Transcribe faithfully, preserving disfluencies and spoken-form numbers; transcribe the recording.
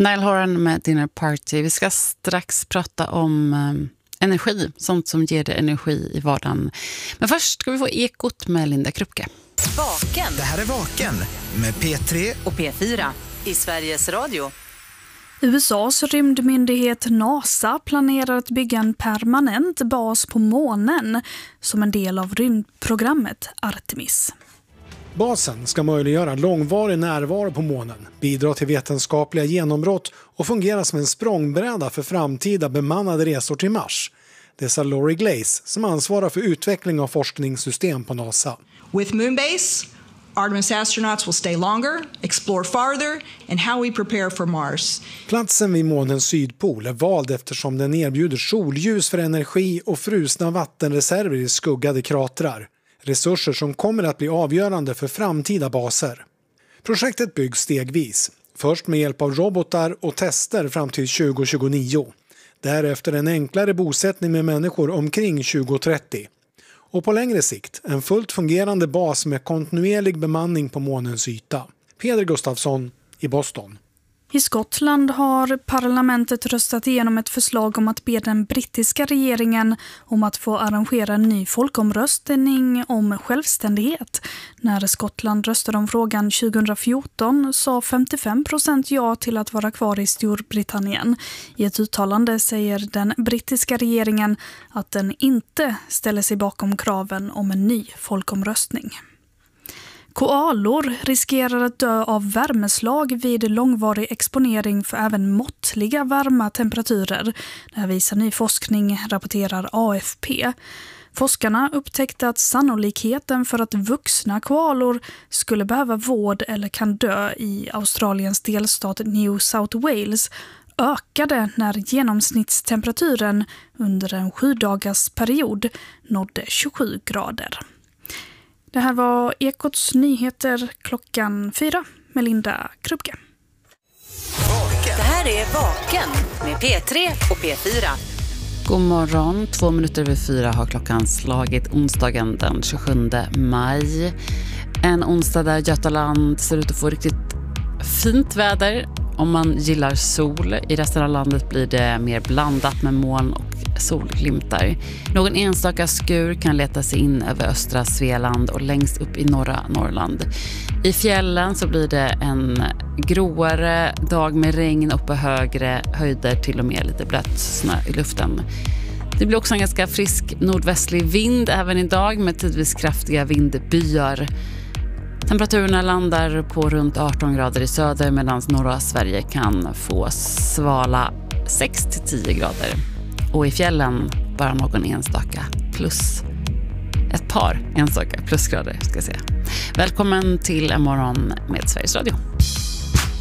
Niall Horan med Dinner Party. Vi ska strax prata om um, energi, sånt som ger dig energi i vardagen. Men först ska vi få ekot med Linda Krupke. Vaken. Det här är Vaken med P tre och P fyra i Sveriges Radio. U S A:s rymdmyndighet NASA planerar att bygga en permanent bas på månen som en del av rymdprogrammet Artemis. Basen ska möjliggöra långvarig närvaro på månen, bidra till vetenskapliga genombrott och fungera som en språngbräda för framtida bemannade resor till Mars. Det sa Lori Glaze som ansvarar för utveckling av forskningssystem på NASA. With Moonbase, Artemis astronauts will stay longer, explore farther, and how we prepare for Mars. Platsen vid månens sydpol är vald eftersom den erbjuder solljus för energi och frusna vattenreserver i skuggade kratrar. Resurser som kommer att bli avgörande för framtida baser. Projektet byggs stegvis. Först med hjälp av robotar och tester fram till tjugo tjugonio. Därefter en enklare bosättning med människor omkring tjugo trettio. Och på längre sikt en fullt fungerande bas med kontinuerlig bemanning på månens yta. Peder Gustafsson i Boston. I Skottland har parlamentet röstat igenom ett förslag om att be den brittiska regeringen om att få arrangera en ny folkomröstning om självständighet. När Skottland röstade om frågan tjugohundrafjorton sa femtiofem procent ja till att vara kvar i Storbritannien. I ett uttalande säger den brittiska regeringen att den inte ställer sig bakom kraven om en ny folkomröstning. Koalor riskerar att dö av värmeslag vid långvarig exponering för även måttliga varma temperaturer. Det här visar ny forskning, rapporterar A F P. Forskarna upptäckte att sannolikheten för att vuxna koalor skulle behöva vård eller kan dö i Australiens delstat New South Wales ökade när genomsnittstemperaturen under en sju dagars period nådde tjugosju grader. Det här var Ekots nyheter klockan fyra med Linda Krupke. Det här är Vaken med P tre och P fyra. God morgon, två minuter över fyra har klockan slagit onsdagen den tjugosjunde maj. En onsdag där Götaland ser ut att få riktigt fint väder. Om man gillar sol, i resten av landet blir det mer blandat med moln och solglimtar. Någon enstaka skur kan leta sig in över östra Svealand och längst upp i norra Norrland. I fjällen så blir det en gråare dag med regn och på högre höjder, till och med lite blött snö i luften. Det blir också en ganska frisk nordvästlig vind även idag med tidvis kraftiga vindbyar. Temperaturen landar på runt arton grader i söder medan norra Sverige kan få svala sex till tio grader. Och i fjällen bara någon enstaka plus. Ett par enstaka plusgrader ska jag säga. Välkommen till en morgon med Sveriges Radio.